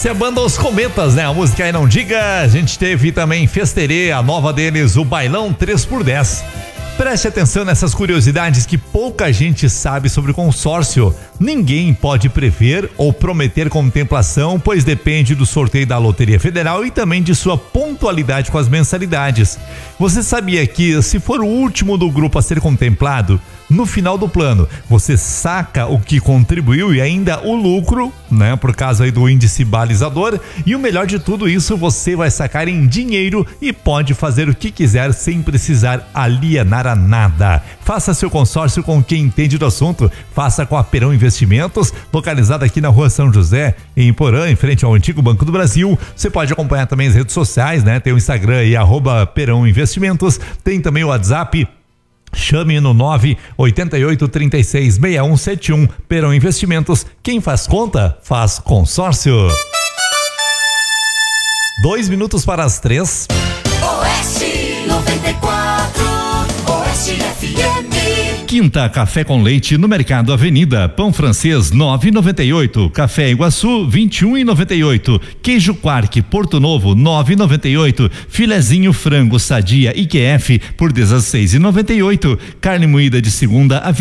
Essa é a banda Os Cometas, né? A música Aí Não Diga. A gente teve também Festerê, a nova deles, o Bailão 3x10. Preste atenção nessas curiosidades que pouca gente sabe sobre o consórcio. Ninguém pode prever ou prometer contemplação, pois depende do sorteio da Loteria Federal e também de sua pontualidade com as mensalidades. Você sabia que, se for o último do grupo a ser contemplado, no final do plano, você saca o que contribuiu e ainda o lucro, né? Por causa aí do índice balizador. E o melhor de tudo isso, você vai sacar em dinheiro e pode fazer o que quiser sem precisar alienar a nada. Faça seu consórcio com quem entende do assunto. Faça com a Perão Investimentos, localizada aqui na Rua São José, em Porã, em frente ao antigo Banco do Brasil. Você pode acompanhar também as redes sociais, né? Tem o Instagram aí, @Perão Investimentos. Tem também o WhatsApp. Chame no 988366171. Perão Investimentos. Quem faz conta, faz consórcio. 2 minutos para as 3. Oeste 94, Oeste FM. Quinta Café com Leite no Mercado Avenida. Pão francês 9,98. Café Iguaçu 21,98. Queijo Quark Porto Novo 9,98. Filezinho frango Sadia IQF por 16,98. Carne moída de segunda a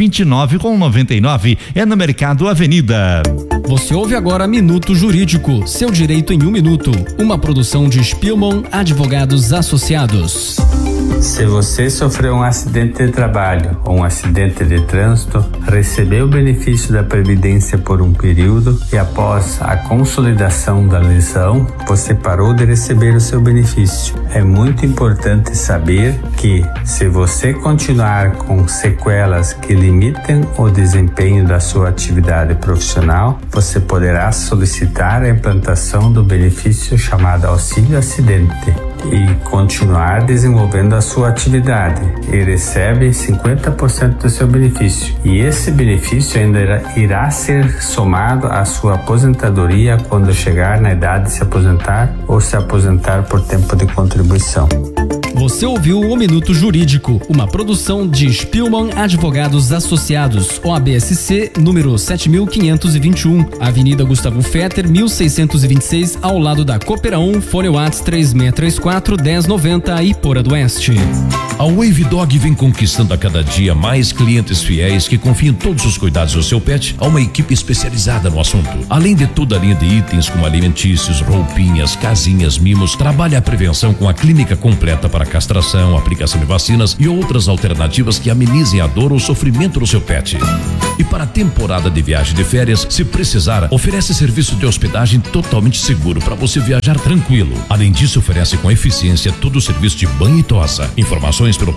29,99. É no Mercado Avenida. Você ouve agora Minuto Jurídico, seu direito em 1 minuto. Uma produção de Spielmann Advogados Associados. Se você sofreu um acidente de trabalho ou um acidente de trânsito, recebeu o benefício da Previdência por um período e após a consolidação da lesão, você parou de receber o seu benefício. É muito importante saber que, se você continuar com sequelas que limitem o desempenho da sua atividade profissional, você poderá solicitar a implantação do benefício chamado Auxílio Acidente e continuar desenvolvendo a sua atividade e recebe 50% do seu benefício. E esse benefício ainda irá ser somado à sua aposentadoria quando chegar na idade de se aposentar ou se aposentar por tempo de contribuição. Você ouviu o Minuto Jurídico, uma produção de Spielmann Advogados Associados, OABSC, número 7521, Avenida Gustavo Fetter, 1626, ao lado da Cooperão, Fone Whats 3634-1090, Iporã do Oeste. A Wave Dog vem conquistando a cada dia mais clientes fiéis que confiam todos os cuidados do seu pet a uma equipe especializada no assunto. Além de toda a linha de itens como alimentícios, roupinhas, casinhas, mimos, trabalha a prevenção com a clínica completa para castração, aplicação de vacinas e outras alternativas que amenizem a dor ou sofrimento do seu pet. E para a temporada de viagem de férias, se precisar, oferece serviço de hospedagem totalmente seguro para você viajar tranquilo. Além disso, oferece com eficiência todo o serviço de banho e tosa. Informações pelo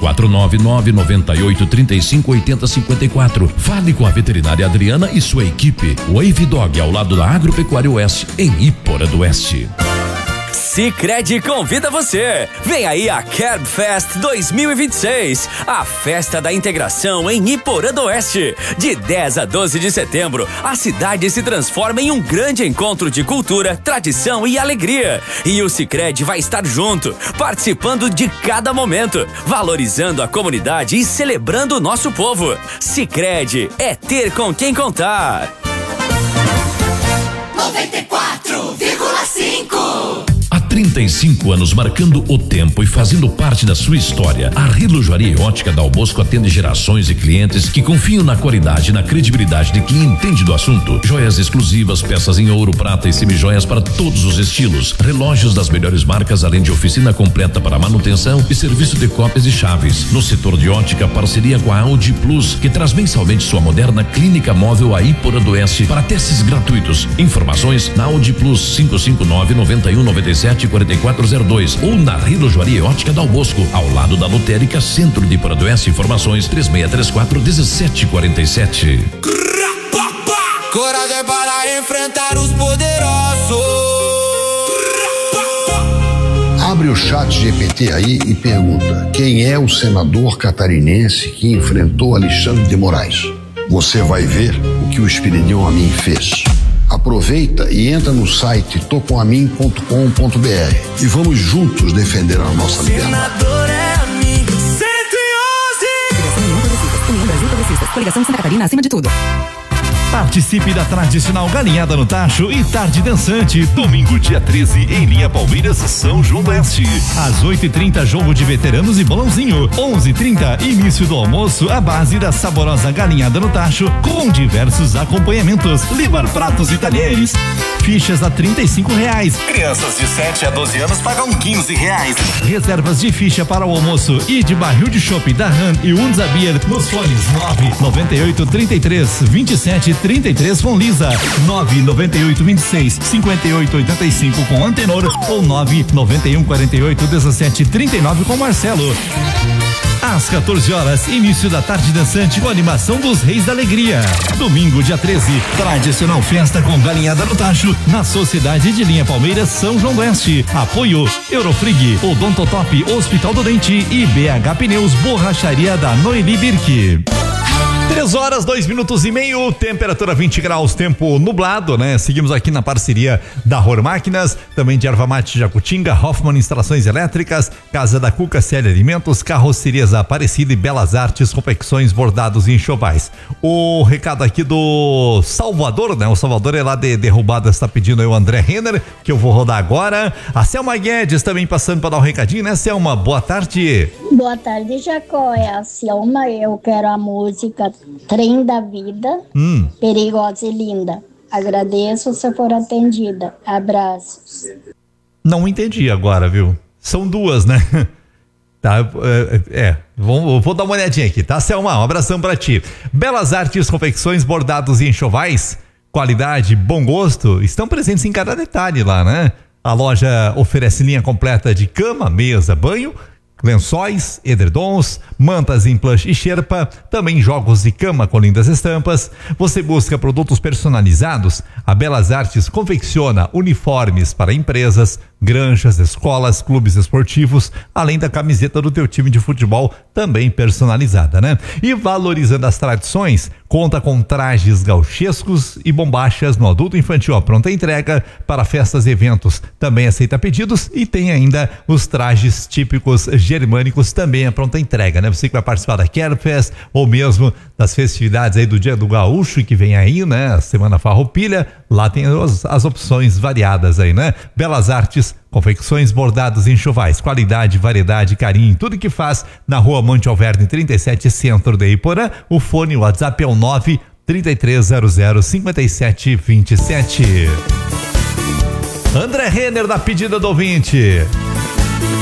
499-98-35-80-54. Fale com a veterinária Adriana e sua equipe. Wave Dog, ao lado da Agropecuária Oeste, em Iporã do Oeste. Sicredi convida você. Vem aí a Kerb Fest 2026, a festa da integração em Iporã do Oeste. De 10 a 12 de setembro, a cidade se transforma em um grande encontro de cultura, tradição e alegria. E o Sicredi vai estar junto, participando de cada momento, valorizando a comunidade e celebrando o nosso povo. Sicredi é ter com quem contar. 94,5. 35 anos marcando o tempo e fazendo parte da sua história. A Relojoaria e Ótica Dal Bosco atende gerações de clientes que confiam na qualidade e na credibilidade de quem entende do assunto. Joias exclusivas, peças em ouro, prata e semijoias para todos os estilos. Relógios das melhores marcas, além de oficina completa para manutenção e serviço de cópias e chaves. No setor de ótica, parceria com a Audi Plus, que traz mensalmente sua moderna clínica móvel a Iporã do Oeste para testes gratuitos. Informações na Audi Plus 559-9197-4402 ou na Relojoaria Ótica Dal Bosco, ao lado da Lotérica Centro de Iporã do Oeste. Informações 3634-1747. Coragem para enfrentar os poderosos. Abre o chat GPT aí e pergunta: quem é o senador catarinense que enfrentou Alexandre de Moraes? Você vai ver o que o Espiridion Amin fez. Aproveita e entra no site tocoamin.com.br e vamos juntos defender a nossa liberdade. Senador é Amin. 111. Coligação União Progressistas, União Brasil Progressistas, Coligação Santa Catarina acima de tudo. Participe da tradicional galinhada no tacho e tarde dançante, domingo dia 13 em Linha Palmeiras, São João do Oeste. Às 8h30, jogo de veteranos e bolãozinho. 11h30, início do almoço, a base da saborosa galinhada no tacho, com diversos acompanhamentos. Livrar pratos e talheres. Fichas a R$35. Crianças de 7 a 12 anos pagam R$15. Reservas de ficha para o almoço e de barril de chopp da Han e Unzabir nos fones 998332733 com Lisa, 998265885 com Antenor ou 991481739 com Marcelo. Às 14 horas, início da tarde dançante com a animação dos Reis da Alegria. Domingo, dia 13, tradicional festa com galinhada no tacho, na Sociedade de Linha Palmeiras, São João do Oeste. Apoio Eurofrig, Odontotop, Hospital do Dente e BH Pneus, Borracharia da Noeli Birk. 3h02:30, temperatura 20 graus, tempo nublado, né? Seguimos aqui na parceria da Ror Máquinas, também de Erva Mate Jacutinga, Hoffman Instalações Elétricas, Casa da Cuca, Célia Alimentos, Carrocerias Aparecida e Belas Artes, confecções, bordados e enxovais. O recado aqui do Salvador, né? O Salvador é lá de Derrubadas, está pedindo aí o André Renner, que eu vou rodar agora. A Selma Guedes também passando para dar um recadinho, né, Selma? Boa tarde. Boa tarde, Jacó. É a Selma, eu quero a música Trem da Vida, Perigosa e Linda. Agradeço se for atendida. Abraços. Não entendi agora, viu? São duas, né? Tá, vou dar uma olhadinha aqui, tá, Selma? Um abração pra ti. Belas Artes, confecções, bordados e enxovais, qualidade, bom gosto, estão presentes em cada detalhe lá, né? A loja oferece linha completa de cama, mesa, banho, lençóis, edredons, mantas em plush e sherpa, também jogos de cama com lindas estampas. Você busca produtos personalizados? A Belas Artes confecciona uniformes para empresas, granjas, escolas, clubes esportivos, além da camiseta do teu time de futebol, também personalizada, né? E valorizando as tradições, conta com trajes gauchescos e bombachas no adulto infantil, a pronta entrega para festas e eventos. Também aceita pedidos e tem ainda os trajes típicos germânicos, também a pronta entrega, né? Você que vai participar da Kerfest ou mesmo das festividades aí do Dia do Gaúcho que vem aí, né? A Semana Farroupilha, lá tem as opções variadas aí, né? Belas Artes, confecções, bordados e enxovais, qualidade, variedade, carinho, tudo que faz na Rua Monte Alverne 37, centro de Iporã. O fone, o WhatsApp é o 933005727. André Renner da pedida do ouvinte.